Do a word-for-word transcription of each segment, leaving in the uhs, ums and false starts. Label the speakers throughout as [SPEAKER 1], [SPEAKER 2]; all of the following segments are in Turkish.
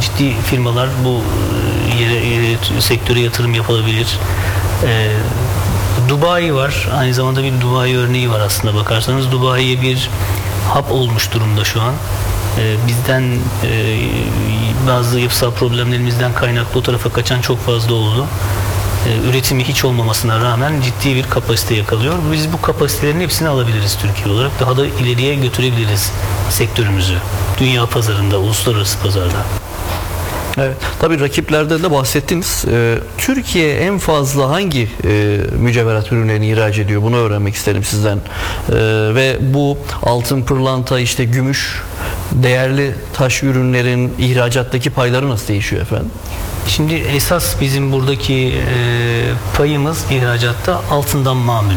[SPEAKER 1] ciddi firmalar bu yere, yere sektöre yatırım yapılabilir. E, Dubai var. Aynı zamanda bir Dubai örneği var aslında bakarsanız. Dubai'ye bir hap olmuş durumda şu an. E, bizden e, bazı yapısal problemlerimizden kaynaklı o tarafa kaçan çok fazla oldu. E, üretimi hiç olmamasına rağmen ciddi bir kapasite yakalıyor. Biz bu kapasitelerin hepsini alabiliriz Türkiye olarak. Daha da ileriye götürebiliriz sektörümüzü. Dünya pazarında, uluslararası pazarda.
[SPEAKER 2] Evet. Tabii rakiplerden de bahsettiniz. Ee, Türkiye en fazla hangi e, mücevherat ürünlerini ihraç ediyor? Bunu öğrenmek isterim sizden. Ee, ve bu altın, pırlanta, işte gümüş, değerli taş ürünlerin ihracattaki payları nasıl değişiyor efendim?
[SPEAKER 1] Şimdi esas bizim buradaki e, payımız ihracatta altından mamul.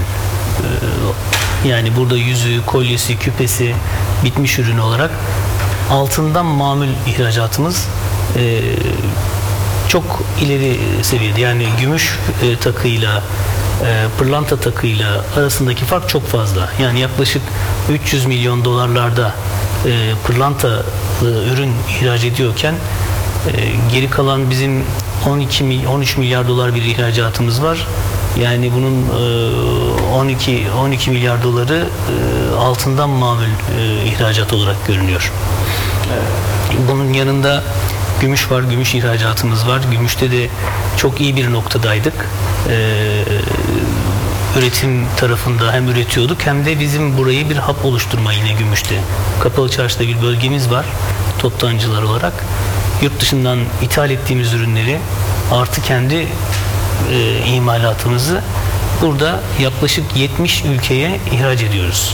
[SPEAKER 1] E, yani burada yüzüğü, kolyesi, küpesi bitmiş ürün olarak altından mamul ihracatımız e, çok ileri seviyede. Yani gümüş e, takıyla e, pırlanta takıyla arasındaki fark çok fazla. Yani yaklaşık üç yüz milyon dolarlarda e, pırlanta e, ürün ihraç ediyorken e, geri kalan bizim on iki on üç milyar dolar bir ihracatımız var. Yani bunun e, on iki milyar doları e, altından mamul e, ihracat olarak görünüyor. Evet. Bunun yanında gümüş var, gümüş ihracatımız var. Gümüşte de çok iyi bir noktadaydık. Ee, üretim tarafında hem üretiyorduk hem de bizim burayı bir hap oluşturma yine gümüşte. Kapalı Çarşı'da bir bölgemiz var toptancılar olarak. Yurt dışından ithal ettiğimiz ürünleri artı kendi e, imalatımızı burada yaklaşık yetmiş ülkeye ihraç ediyoruz.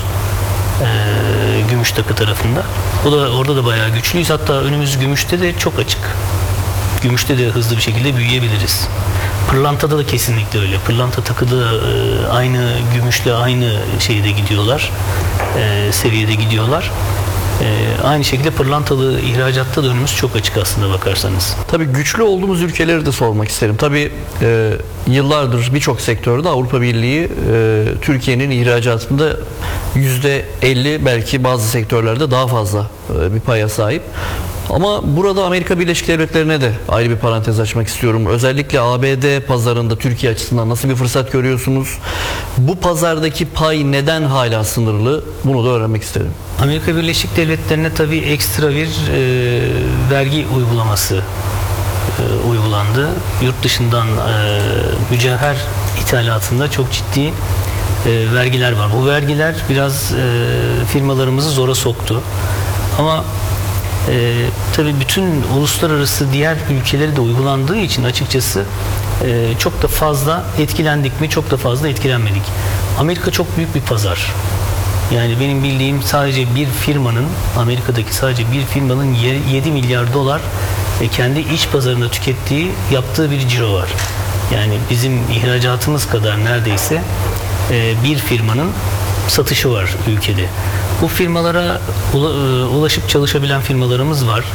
[SPEAKER 1] E, gümüş takı tarafında. O da orada da bayağı güçlüyüz. Hatta önümüz gümüşte de çok açık. Gümüşte de hızlı bir şekilde büyüyebiliriz. Pırlantada da kesinlikle öyle. Pırlanta takıda e, aynı gümüşle aynı şeyde gidiyorlar. E, seviyede gidiyorlar. E, aynı şekilde pırlantalı ihracatta da önümüz çok açık aslında bakarsanız.
[SPEAKER 2] Tabii güçlü olduğumuz ülkeleri de sormak isterim. Tabii e, yıllardır birçok sektörde Avrupa Birliği e, Türkiye'nin ihracatında yüzde elli belki bazı sektörlerde daha fazla e, bir paya sahip. Ama burada Amerika Birleşik Devletleri'ne de ayrı bir parantez açmak istiyorum. Özellikle A B D pazarında Türkiye açısından nasıl bir fırsat görüyorsunuz? Bu pazardaki pay neden hala sınırlı? Bunu da öğrenmek isterim.
[SPEAKER 1] Amerika Birleşik Devletleri'ne tabii ekstra bir e, vergi uygulaması e, uygulandı. Yurt dışından e, mücevher ithalatında çok ciddi e, vergiler var. Bu vergiler biraz e, firmalarımızı zora soktu. Ama e, tabii bütün uluslararası diğer ülkeleri de uygulandığı için açıkçası e, çok da fazla etkilendik mi? Çok da fazla etkilenmedik. Amerika çok büyük bir pazar. Yani benim bildiğim sadece bir firmanın, Amerika'daki sadece bir firmanın yedi milyar dolar kendi iç pazarında tükettiği, yaptığı bir ciro var. Yani bizim ihracatımız kadar neredeyse bir firmanın satışı var ülkede. Bu firmalara ulaşıp çalışabilen firmalarımız var.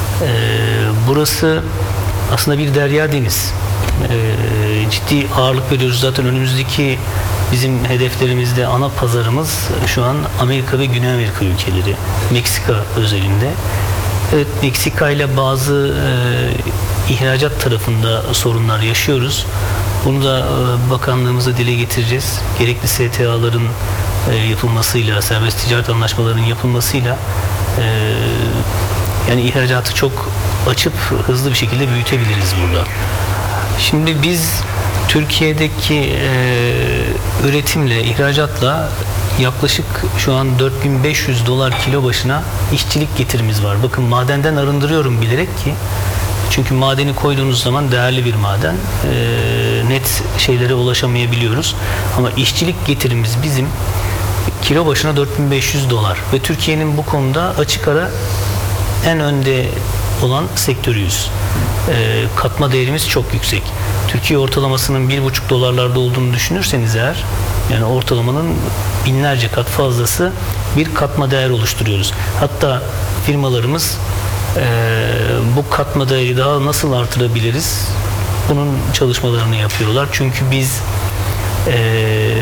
[SPEAKER 1] Burası aslında bir derya deniz. Ciddi ağırlık veriyoruz. Zaten önümüzdeki bizim hedeflerimizde ana pazarımız şu an Amerika ve Güney Amerika ülkeleri. Meksika özelinde. Evet, Meksika ile bazı e, ihracat tarafında sorunlar yaşıyoruz. Bunu da e, bakanlığımıza dile getireceğiz. Gerekli S T A'ların e, yapılmasıyla, serbest ticaret anlaşmalarının yapılmasıyla e, yani ihracatı çok açıp hızlı bir şekilde büyütebiliriz burada. Şimdi biz Türkiye'deki e, üretimle, ihracatla yaklaşık şu an dört bin beş yüz dolar kilo başına işçilik getirimiz var. Bakın madenden arındırıyorum bilerek ki. Çünkü madeni koyduğunuz zaman değerli bir maden. E, net şeylere ulaşamayabiliyoruz. Ama işçilik getirimiz bizim kilo başına dört bin beş yüz dolar. Ve Türkiye'nin bu konuda açık ara en önde olan sektörüyüz. E, katma değerimiz çok yüksek. Türkiye ortalamasının bir buçuk dolarlarda olduğunu düşünürseniz eğer, yani ortalamanın binlerce kat fazlası bir katma değer oluşturuyoruz. Hatta firmalarımız e, bu katma değeri daha nasıl artırabiliriz? Bunun çalışmalarını yapıyorlar. Çünkü biz e,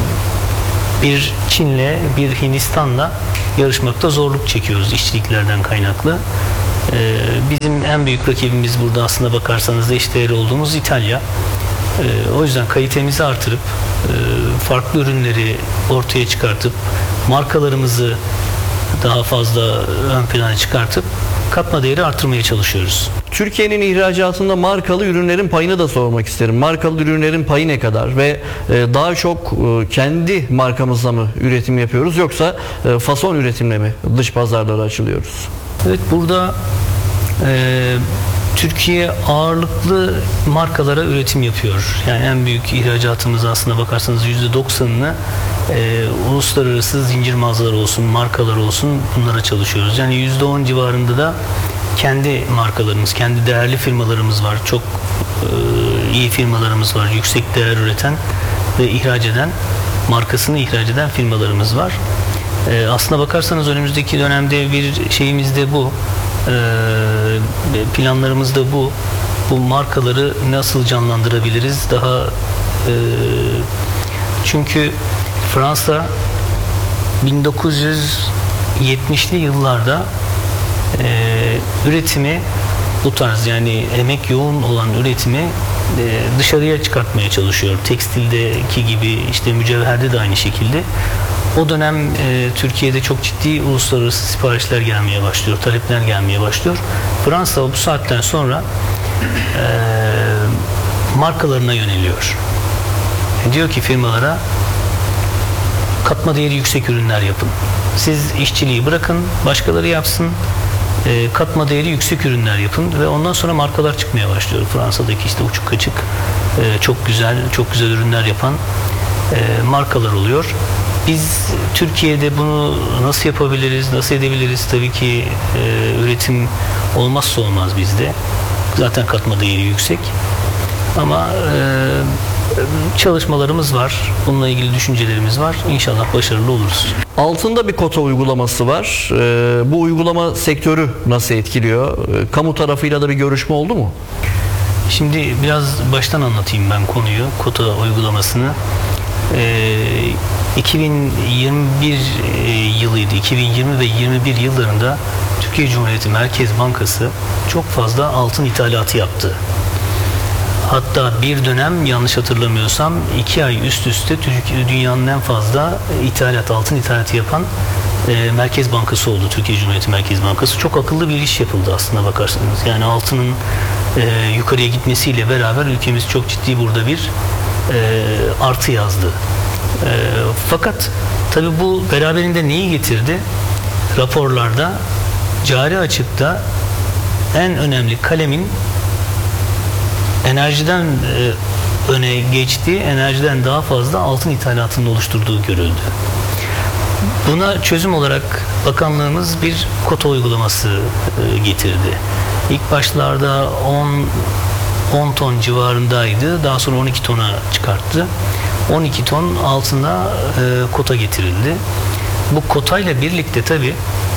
[SPEAKER 1] bir Çin'le, bir Hindistan'la yarışmakta zorluk çekiyoruz işçiliklerden kaynaklı. Ee, bizim en büyük rakibimiz burada aslında bakarsanız eşdeğer olduğumuz İtalya. Ee, o yüzden kalitemizi artırıp e, farklı ürünleri ortaya çıkartıp markalarımızı daha fazla ön plana çıkartıp katma değeri artırmaya çalışıyoruz.
[SPEAKER 2] Türkiye'nin ihracatında markalı ürünlerin payını da sormak isterim. Markalı ürünlerin payı ne kadar ve e, daha çok e, kendi markamızla mı üretim yapıyoruz yoksa e, fason üretimle mi dış pazarlara açılıyoruz?
[SPEAKER 1] Evet, burada e, Türkiye ağırlıklı markalara üretim yapıyor. Yani en büyük ihracatımız aslında bakarsanız yüzde doksanını e, uluslararası zincir mağazalar olsun, markalar olsun bunlara çalışıyoruz. Yani yüzde on civarında da kendi markalarımız, kendi değerli firmalarımız var. Çok e, iyi firmalarımız var. Yüksek değer üreten ve ihraç eden, markasını ihraç eden firmalarımız var. E, aslına bakarsanız önümüzdeki dönemde bir şeyimiz de bu. E, planlarımız da bu. Bu markaları nasıl canlandırabiliriz? Daha e, çünkü Fransa bin dokuz yüz yetmişli yıllarda e, üretimi bu tarz yani emek yoğun olan üretimi e, dışarıya çıkartmaya çalışıyor. Tekstildeki gibi işte mücevherde de aynı şekilde. O dönem e, Türkiye'de çok ciddi uluslararası siparişler gelmeye başlıyor, talepler gelmeye başlıyor. Fransa bu saatten sonra e, markalarına yöneliyor. E, diyor ki firmalara katma değeri yüksek ürünler yapın. Siz işçiliği bırakın, başkaları yapsın. E, katma değeri yüksek ürünler yapın ve ondan sonra markalar çıkmaya başlıyor. Fransa'daki işte uçuk kaçık e, çok güzel, çok güzel ürünler yapan e, markalar oluyor. Biz Türkiye'de bunu nasıl yapabiliriz, nasıl edebiliriz? Tabii ki e, üretim olmazsa olmaz bizde. Zaten katma değeri yüksek. Ama e, çalışmalarımız var. Bununla ilgili düşüncelerimiz var. İnşallah başarılı oluruz.
[SPEAKER 2] Altında bir kota uygulaması var. Ee, bu uygulama sektörü nasıl etkiliyor? Ee, kamu tarafıyla da bir görüşme oldu mu?
[SPEAKER 1] Şimdi biraz baştan anlatayım ben konuyu, kota uygulamasını. Ee, iki bin yirmi bir yılıydı. iki bin yirmi ve yirmi bir yıllarında Türkiye Cumhuriyeti Merkez Bankası çok fazla altın ithalatı yaptı. Hatta bir dönem yanlış hatırlamıyorsam iki ay üst üste Türkiye dünyanın en fazla ithalat, altın ithalatı yapan e, Merkez Bankası oldu. Türkiye Cumhuriyeti Merkez Bankası. Çok akıllı bir iş yapıldı aslında bakarsanız. Yani altının e, yukarıya gitmesiyle beraber ülkemiz çok ciddi burada bir e, artı yazdı. E, fakat tabii bu beraberinde neyi getirdi? Raporlarda cari açıkta en önemli kalemin enerjiden e, öne geçtiği, enerjiden daha fazla altın ithalatının oluşturduğu görüldü. Buna çözüm olarak bakanlığımız bir kota uygulaması e, getirdi. İlk başlarda on ton civarındaydı. Daha sonra on iki tona çıkarttı. on iki ton altına e, kota getirildi. Bu kotayla birlikte tabii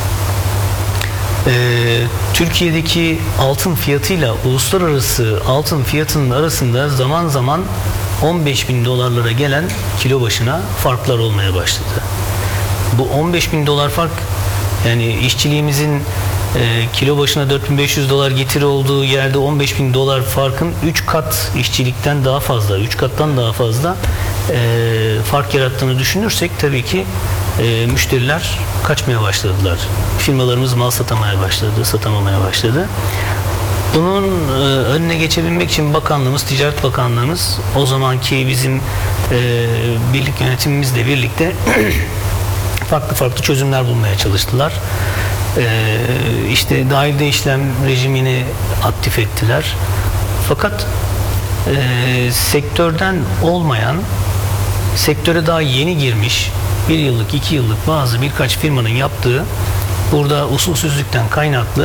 [SPEAKER 1] Ee, Türkiye'deki altın fiyatıyla uluslararası altın fiyatının arasında zaman zaman on beş bin dolarlara gelen kilo başına farklar olmaya başladı. Bu on beş bin dolar fark, yani işçiliğimizin e, kilo başına dört bin beş yüz dolar getiri olduğu yerde on beş bin dolar farkın üç kat işçilikten daha fazla, üç kattan daha fazla e, fark yarattığını düşünürsek tabii ki e, müşteriler kaçmaya başladılar. Firmalarımız mal satamaya başladı, satamamaya başladı. Bunun e, önüne geçebilmek için bakanlığımız, Ticaret Bakanlığımız o zamanki bizim e, birlik yönetimimizle birlikte farklı farklı çözümler bulmaya çalıştılar. Ee, işte dahilde işlem rejimini aktif ettiler. Fakat e, sektörden olmayan, sektöre daha yeni girmiş bir yıllık, iki yıllık bazı birkaç firmanın yaptığı burada usulsüzlükten kaynaklı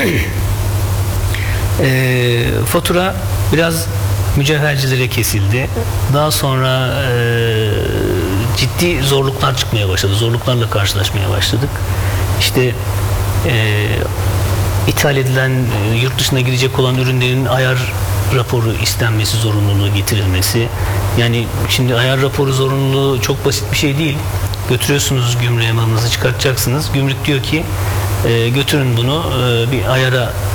[SPEAKER 1] e, fatura biraz mücevhercilere kesildi. Daha sonra e, ciddi zorluklar çıkmaya başladı. Zorluklarla karşılaşmaya başladık. İşte e, ithal edilen, e, yurt dışına gidecek olan ürünlerin ayar raporu istenmesi zorunluluğu getirilmesi. Yani şimdi ayar raporu zorunluluğu çok basit bir şey değil. Götürüyorsunuz gümrüğe, malınızı çıkartacaksınız. Gümrük diyor ki E, götürün bunu e, bir ayara